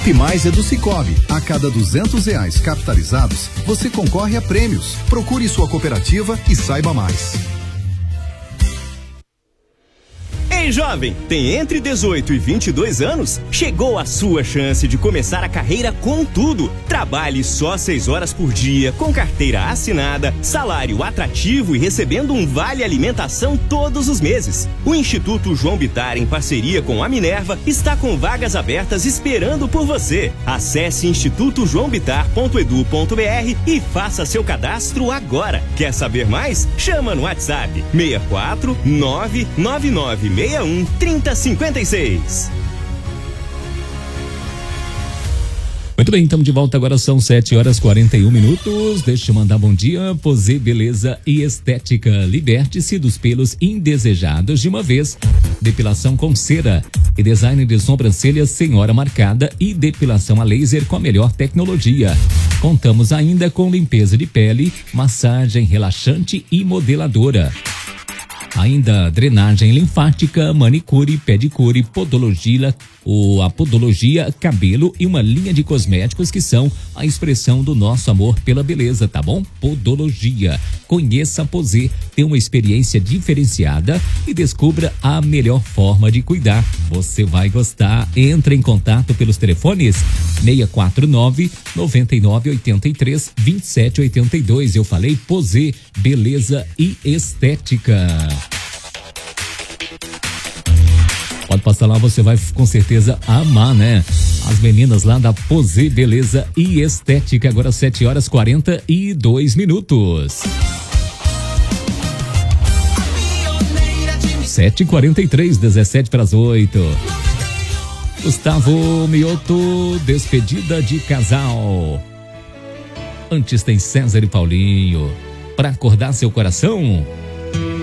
que mais é do Sicoob. A cada R$200 capitalizados, você concorre a prêmios. Procure sua cooperativa e saiba mais. Ei, jovem, tem entre 18 e 22 anos? Chegou a sua chance de começar a carreira com tudo. Trabalhe só 6 horas por dia, com carteira assinada, salário atrativo e recebendo um vale alimentação todos os meses. O Instituto João Bittar, em parceria com a Minerva, está com vagas abertas esperando por você. Acesse institutojoaobitar.edu.br e faça seu cadastro agora. Quer saber mais? Chama no WhatsApp 64 999 3056. Muito bem, estamos de volta agora, são 7h41. Deixa eu mandar bom dia. Posê Beleza e Estética. Liberte-se dos pelos indesejados de uma vez. Depilação com cera e design de sobrancelhas sem hora marcada e depilação a laser com a melhor tecnologia. Contamos ainda com limpeza de pele, massagem relaxante e modeladora. Ainda drenagem linfática, manicure, pedicure, podologia, a podologia, cabelo e uma linha de cosméticos que são a expressão do nosso amor pela beleza, tá bom? Podologia. Conheça a Posê, tenha uma experiência diferenciada e descubra a melhor forma de cuidar. Você vai gostar. Entre em contato pelos telefones 649 9983 2782. Eu falei Posê, Beleza e Estética. Pode passar lá, você vai com certeza amar, né? As meninas lá da Posê, Beleza e Estética. Agora 7h42. 7h43, 17:08. Gustavo Mioto, despedida de casal. Antes tem César e Paulinho. Pra acordar seu coração.